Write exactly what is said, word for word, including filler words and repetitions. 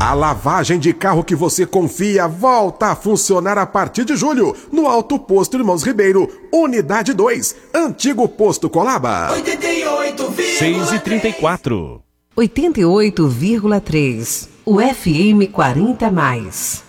A lavagem de carro que você confia volta a funcionar a partir de julho no Alto Posto Irmãos Ribeiro, Unidade dois, Antigo Posto Colaba. oitenta e oito vírgula três seis e trinta e quatro. oitenta e oito vírgula três. O F M quarenta mais.